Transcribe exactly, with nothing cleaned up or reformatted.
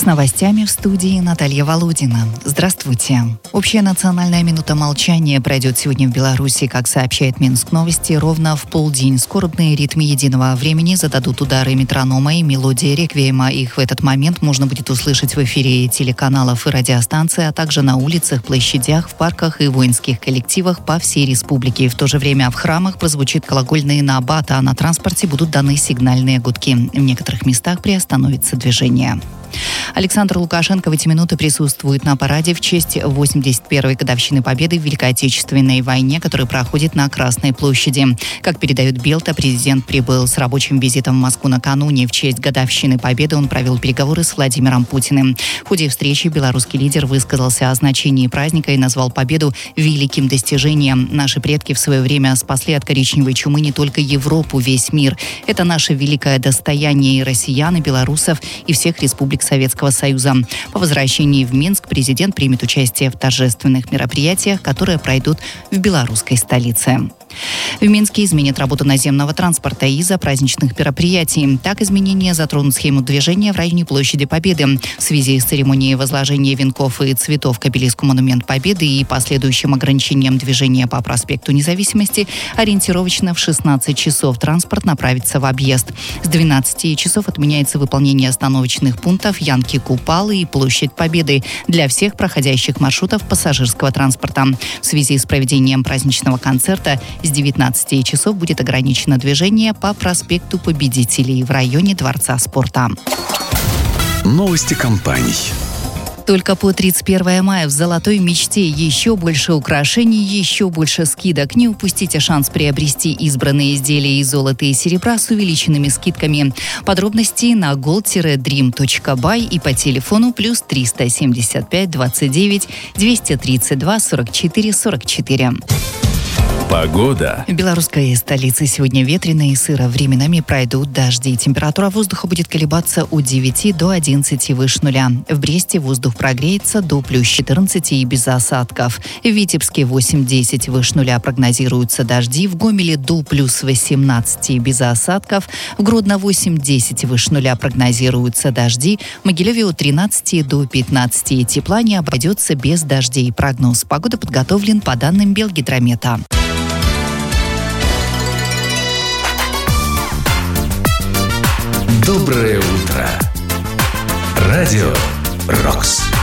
новостями в студии Наталья Володина. Здравствуйте. Общая национальная минута молчания пройдет сегодня в Беларуси, как сообщает Минск Новости, ровно в полдень. Скорбные ритмы единого времени зададут удары метронома и мелодии реквиема. Их в этот момент можно будет услышать в эфире телеканалов и радиостанций, а также на улицах, площадях, в парках и воинских коллективах по всей республике. В то же время в храмах прозвучит колокольный набат, а на транспорте будут даны сигнальные гудки. В некоторых местах приостановится движение. Александр Лукашенко в эти минуты присутствует на параде в честь восемьдесят первой годовщины Победы в Великой Отечественной войне, который проходит на Красной площади. Как передает Белта, президент прибыл с рабочим визитом в Москву накануне. В честь годовщины Победы он провел переговоры с Владимиром Путиным. В ходе встречи белорусский лидер высказался о значении праздника и назвал Победу великим достижением. Наши предки в свое время спасли от коричневой чумы не только Европу, весь мир. Это наше великое достояние и россиян, и белорусов, и всех республик Советского Союза. По возвращении в Минск президент примет участие в торжественных мероприятиях, которые пройдут в белорусской столице. В Минске изменят работу наземного транспорта из-за праздничных мероприятий. Так, изменения затронут схему движения в районе площади Победы. В связи с церемонией возложения венков и цветов к обелиску Монумент Победы и последующим ограничением движения по проспекту Независимости ориентировочно в шестнадцать часов транспорт направится в объезд. С двенадцати часов отменяется выполнение остановочных пунктов Янки Купалы и Площадь Победы для всех проходящих маршрутов пассажирского транспорта. В связи с проведением праздничного концерта с девятнадцати часов будет ограничено движение по проспекту Победителей в районе Дворца спорта. Новости компаний. Только по тридцать первое мая в «Золотой мечте» еще больше украшений, еще больше скидок. Не упустите шанс приобрести избранные изделия из золота и серебра с увеличенными скидками. Подробности на gold dash dream точка by и по телефону плюс триста семьдесят пять двадцать девять двести тридцать два сорок четыре сорок четыре. Погода. В белорусской столице сегодня ветрено и сыро. Временами пройдут дожди. Температура воздуха будет колебаться от девяти до одиннадцати выше нуля. В Бресте воздух прогреется до плюс четырнадцати и без осадков. В Витебске восемь-десять выше нуля прогнозируются дожди. В Гомеле до плюс восемнадцати и без осадков. В Гродно восемь-десять выше нуля прогнозируются дожди. В Могилеве от тринадцати до пятнадцати. Тепла не обойдется без дождей. Прогноз погоды подготовлен по данным Белгидромета. Доброе утро. Радио «Рокс».